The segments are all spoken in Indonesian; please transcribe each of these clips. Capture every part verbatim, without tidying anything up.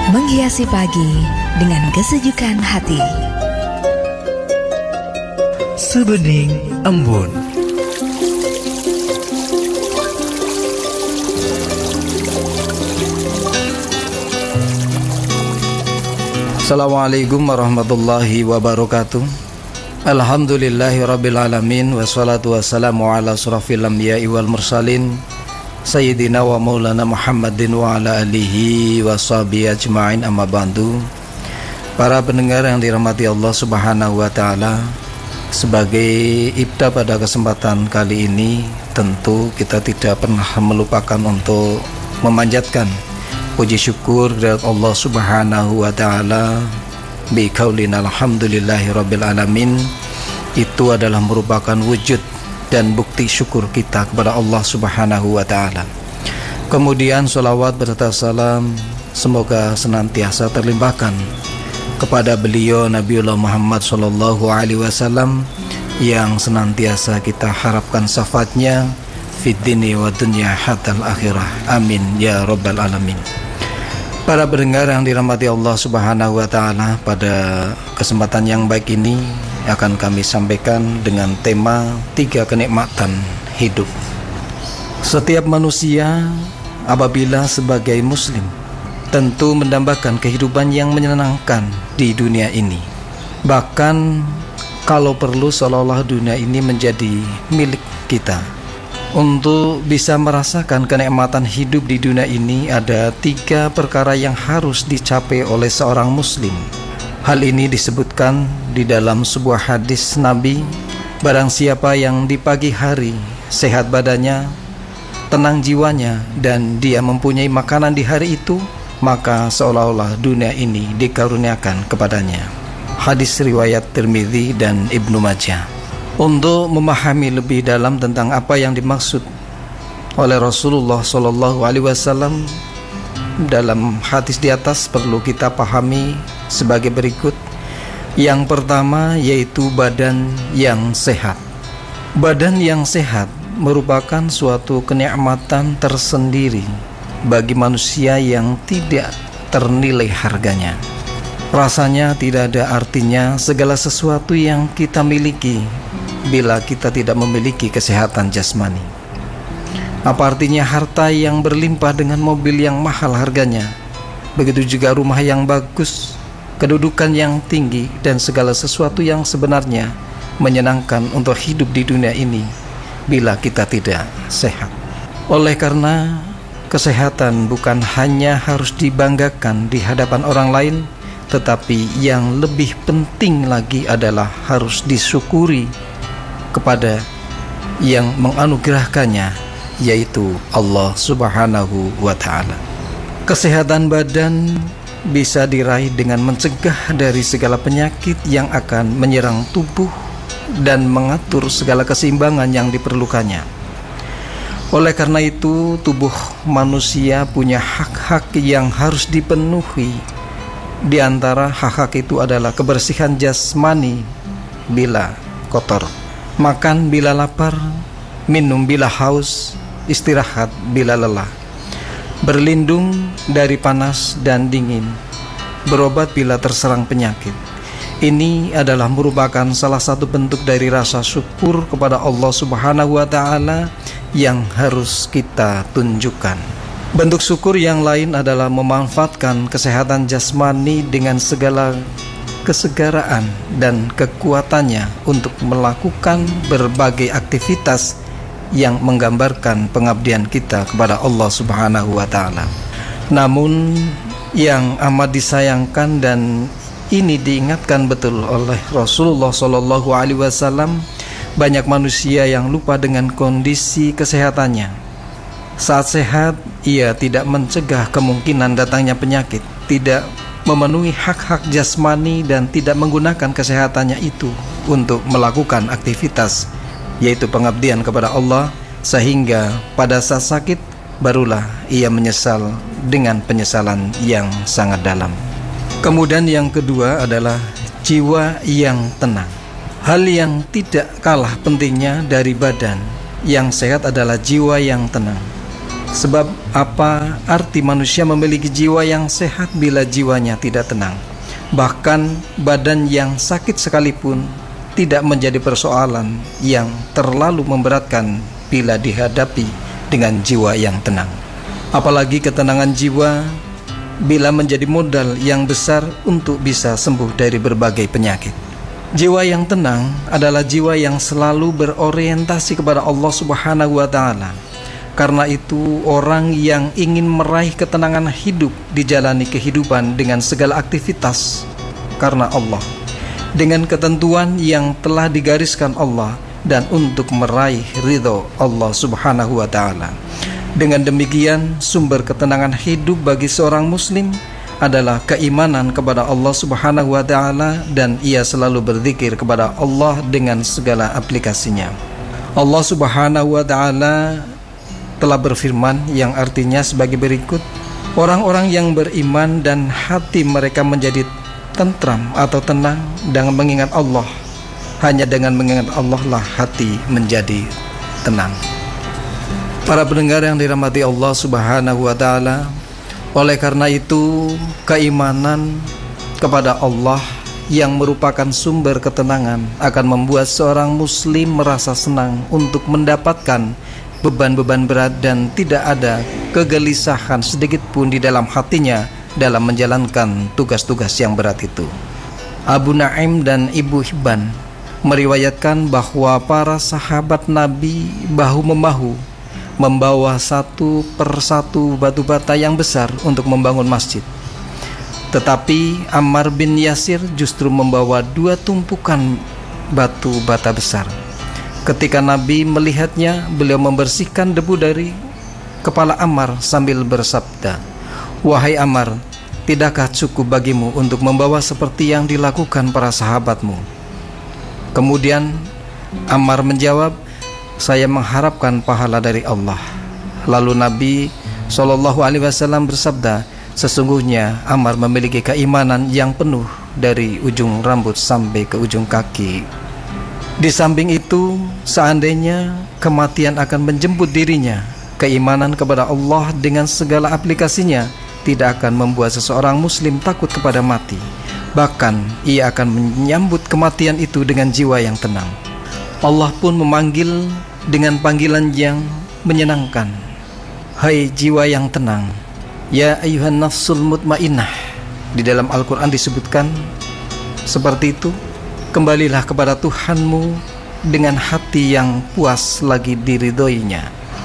Menghiasi pagi dengan kesejukan hati. Sebening embun. Assalamualaikum warahmatullahi wabarakatuh. Alhamdulillahi rabbil alamin. Wassalatu wassalamu ala surafil anbiya'i wal mursalin Sayyidina wa maulana Muhammadin wa ala alihi wa sahbihi ajma'in, amma ba'du. Para pendengar yang dirahmati Allah subhanahu wa ta'ala, sebagai ibda pada kesempatan kali ini, tentu kita tidak pernah melupakan untuk memanjatkan puji syukur dari Allah subhanahu wa ta'ala bi qaulin alhamdulillahi rabbil alamin. Itu adalah merupakan wujud dan bukti syukur kita kepada Allah subhanahu wa ta'ala. Kemudian salawat berserta salam semoga senantiasa terlimpahkan kepada beliau Nabiullah Muhammad sallallahu alaihi wasallam yang senantiasa kita harapkan syafaatnya fid dini wa dunya hatal akhirah. Amin ya rabbal alamin. Para pendengar yang dirahmati Allah subhanahu wa ta'ala, pada kesempatan yang baik ini akan kami sampaikan dengan tema tiga kenikmatan hidup. Setiap manusia apabila sebagai muslim tentu mendambakan kehidupan yang menyenangkan di dunia ini. Bahkan kalau perlu seolah-olah dunia ini menjadi milik kita. Untuk bisa merasakan kenikmatan hidup di dunia ini, ada tiga perkara yang harus dicapai oleh seorang muslim. Hal ini disebutkan di dalam sebuah hadis Nabi, barang siapa yang di pagi hari sehat badannya, tenang jiwanya, dan dia mempunyai makanan di hari itu, maka seolah-olah dunia ini dikaruniakan kepadanya. Hadis riwayat Tirmidzi dan Ibnu Majah. Untuk memahami lebih dalam tentang apa yang dimaksud oleh Rasulullah shallallahu alaihi wasallam dalam hadis di atas, perlu kita pahami sebagai berikut. Yang pertama yaitu badan yang sehat. Badan yang sehat merupakan suatu kenikmatan tersendiri bagi manusia yang tidak ternilai harganya. Rasanya tidak ada artinya segala sesuatu yang kita miliki bila kita tidak memiliki kesehatan jasmani. Apa artinya harta yang berlimpah dengan mobil yang mahal harganya, begitu juga rumah yang bagus, kedudukan yang tinggi, dan segala sesuatu yang sebenarnya menyenangkan untuk hidup di dunia ini bila kita tidak sehat. Oleh karena kesehatan bukan hanya harus dibanggakan di hadapan orang lain, tetapi yang lebih penting lagi adalah harus disyukuri kepada yang menganugerahkannya, yaitu Allah subhanahu wa ta'ala. Kesehatan badan bisa diraih dengan mencegah dari segala penyakit yang akan menyerang tubuh dan mengatur segala keseimbangan yang diperlukannya. Oleh karena itu, tubuh manusia punya hak-hak yang harus dipenuhi. Di antara hak-hak itu adalah kebersihan jasmani bila kotor, makan bila lapar, minum bila haus, istirahat bila lelah, berlindung dari panas dan dingin, berobat bila terserang penyakit. Ini adalah merupakan salah satu bentuk dari rasa syukur kepada Allah subhanahu wa ta'ala yang harus kita tunjukkan. Bentuk syukur yang lain adalah memanfaatkan kesehatan jasmani dengan segala kesegaraan dan kekuatannya untuk melakukan berbagai aktivitas yang menggambarkan pengabdian kita kepada Allah subhanahu wa ta'ala. Namun yang amat disayangkan, dan ini diingatkan betul oleh Rasulullah shallallahu alaihi wasallam, banyak manusia yang lupa dengan kondisi kesehatannya. Saat sehat, ia tidak mencegah kemungkinan datangnya penyakit, tidak memenuhi hak-hak jasmani, dan tidak menggunakan kesehatannya itu untuk melakukan aktivitas, yaitu pengabdian kepada Allah, sehingga pada saat sakit barulah ia menyesal dengan penyesalan yang sangat dalam. Kemudian yang kedua adalah jiwa yang tenang. Hal yang tidak kalah pentingnya dari badan yang sehat adalah jiwa yang tenang. Sebab apa arti manusia memiliki jiwa yang sehat bila jiwanya tidak tenang? Bahkan badan yang sakit sekalipun tidak menjadi persoalan yang terlalu memberatkan bila dihadapi dengan jiwa yang tenang. Apalagi ketenangan jiwa bila menjadi modal yang besar untuk bisa sembuh dari berbagai penyakit. Jiwa yang tenang adalah jiwa yang selalu berorientasi kepada Allah Subhanahu wa Ta'ala. Karena itu, orang yang ingin meraih ketenangan hidup dijalani kehidupan dengan segala aktivitas karena Allah, dengan ketentuan yang telah digariskan Allah dan untuk meraih ridho Allah Subhanahu wa Ta'ala. Dengan demikian, sumber ketenangan hidup bagi seorang muslim adalah keimanan kepada Allah Subhanahu wa Ta'ala, dan ia selalu berzikir kepada Allah dengan segala aplikasinya. Allah Subhanahu wa Ta'ala telah berfirman yang artinya sebagai berikut: orang-orang yang beriman dan hati mereka menjadi tentram atau tenang dengan mengingat Allah. Hanya dengan mengingat Allah lah hati menjadi tenang. Para pendengar yang dirahmati Allah Subhanahu wa Ta'ala, oleh karena itu keimanan kepada Allah yang merupakan sumber ketenangan akan membuat seorang muslim merasa senang untuk mendapatkan beban-beban berat dan tidak ada kegelisahan sedikit pun di dalam hatinya dalam menjalankan tugas-tugas yang berat itu. Abu Naim dan Ibu Hibban meriwayatkan bahwa para sahabat Nabi bahu-membahu membawa satu persatu batu bata yang besar untuk membangun masjid. Tetapi Ammar bin Yasir justru membawa dua tumpukan batu bata besar. Ketika Nabi melihatnya, beliau membersihkan debu dari kepala Ammar sambil bersabda, "Wahai Ammar, tidakkah cukup bagimu untuk membawa seperti yang dilakukan para sahabatmu?" Kemudian Ammar menjawab, "Saya mengharapkan pahala dari Allah." Lalu Nabi shallallahu alaihi wasallam bersabda, "Sesungguhnya Ammar memiliki keimanan yang penuh dari ujung rambut sampai ke ujung kaki." Di samping itu, seandainya kematian akan menjemput dirinya, keimanan kepada Allah dengan segala aplikasinya tidak akan membuat seseorang muslim takut kepada mati. Bahkan ia akan menyambut kematian itu dengan jiwa yang tenang. Allah pun memanggil dengan panggilan yang menyenangkan, "Hai jiwa yang tenang, ya ayyuhan nafsul mutmainnah." Di dalam Al-Quran disebutkan seperti itu. Kembalilah kepada Tuhanmu dengan hati yang puas lagi diridhoinya.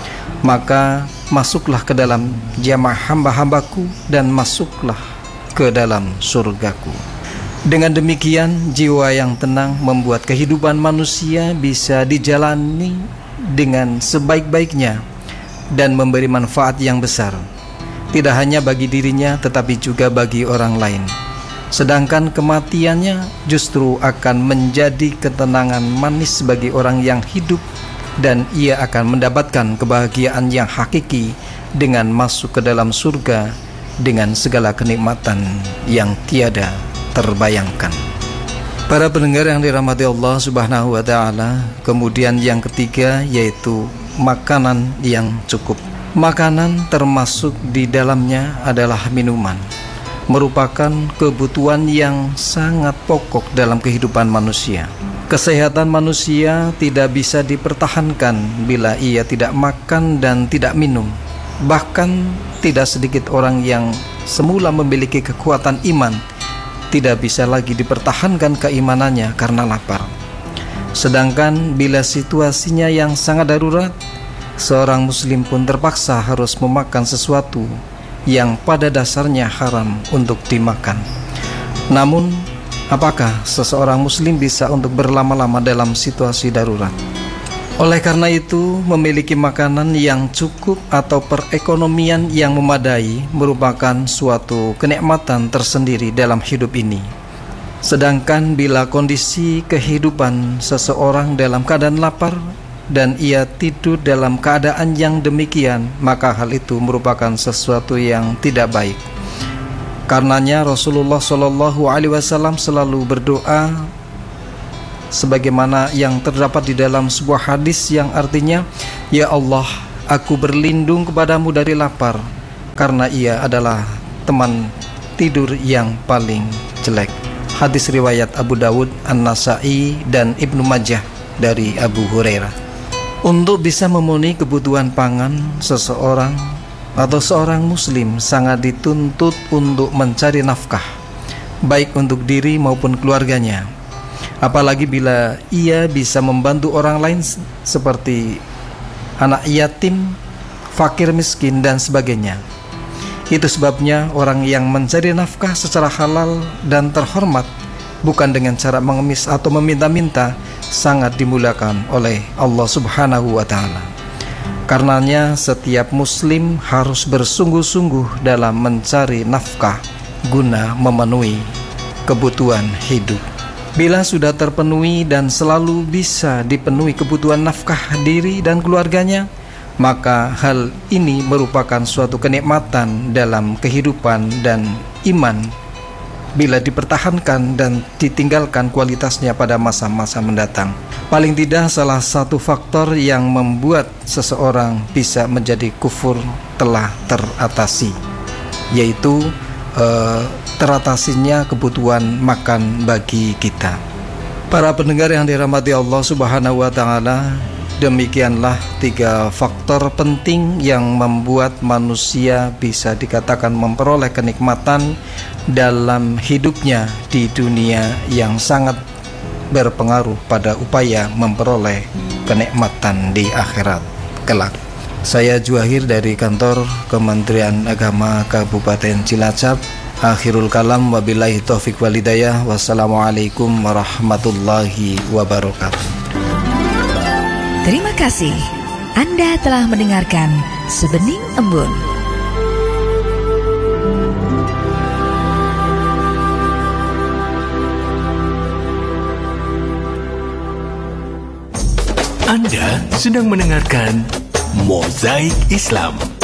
Maka masuklah ke dalam jamaah hamba-hambaku dan masuklah ke dalam surgaku. Dengan demikian, jiwa yang tenang membuat kehidupan manusia bisa dijalani dengan sebaik-baiknya dan memberi manfaat yang besar, tidak hanya bagi dirinya tetapi juga bagi orang lain. Sedangkan kematiannya justru akan menjadi ketenangan manis bagi orang yang hidup, dan ia akan mendapatkan kebahagiaan yang hakiki dengan masuk ke dalam surga dengan segala kenikmatan yang tiada terbayangkan. Para pendengar yang dirahmati Allah Subhanahu wa Ta'ala, kemudian yang ketiga yaitu makanan yang cukup. Makanan termasuk di dalamnya adalah minuman, merupakan kebutuhan yang sangat pokok dalam kehidupan manusia. Kesehatan manusia tidak bisa dipertahankan bila ia tidak makan dan tidak minum. Bahkan tidak sedikit orang yang semula memiliki kekuatan iman tidak bisa lagi dipertahankan keimanannya karena lapar. Sedangkan bila situasinya yang sangat darurat, seorang muslim pun terpaksa harus memakan sesuatu yang pada dasarnya haram untuk dimakan. Namun, apakah seseorang muslim bisa untuk berlama-lama dalam situasi darurat? Oleh karena itu, memiliki makanan yang cukup atau perekonomian yang memadai merupakan suatu kenikmatan tersendiri dalam hidup ini. Sedangkan bila kondisi kehidupan seseorang dalam keadaan lapar dan ia tidur dalam keadaan yang demikian, maka hal itu merupakan sesuatu yang tidak baik. Karenanya Rasulullah shallallahu alaihi wasallam selalu berdoa sebagaimana yang terdapat di dalam sebuah hadis yang artinya, "Ya Allah, aku berlindung kepadamu dari lapar, karena ia adalah teman tidur yang paling jelek. Hadis riwayat Abu Dawud, An-Nasai, dan Ibnu Majah dari Abu Hurairah. Untuk bisa memenuhi kebutuhan pangan, seseorang atau seorang muslim sangat dituntut untuk mencari nafkah, baik untuk diri maupun keluarganya. Apalagi bila ia bisa membantu orang lain seperti anak yatim, fakir miskin, dan sebagainya. Itu sebabnya orang yang mencari nafkah secara halal dan terhormat, bukan dengan cara mengemis atau meminta-minta, sangat dimuliakan oleh Allah Subhanahu wa Ta'ala. Karenanya setiap muslim harus bersungguh-sungguh dalam mencari nafkah guna memenuhi kebutuhan hidup. Bila sudah terpenuhi dan selalu bisa dipenuhi kebutuhan nafkah diri dan keluarganya, maka hal ini merupakan suatu kenikmatan dalam kehidupan dan iman bila dipertahankan dan ditinggalkan kualitasnya pada masa-masa mendatang. Paling tidak salah satu faktor yang membuat seseorang bisa menjadi kufur telah teratasi, yaitu eh, teratasinya kebutuhan makan bagi kita. Para pendengar yang dirahmati Allah Subhanahu wa Ta'ala, demikianlah tiga faktor penting yang membuat manusia bisa dikatakan memperoleh kenikmatan dalam hidupnya di dunia yang sangat berpengaruh pada upaya memperoleh kenikmatan di akhirat kelak. Saya Juahir dari kantor Kementerian Agama Kabupaten Cilacap. Akhirul kalam, wabillahi taufiq wal hidayah. Wassalamualaikum warahmatullahi wabarakatuh. Terima kasih. Anda telah mendengarkan Sebening Embun. Anda sedang mendengarkan Mozaik Islam.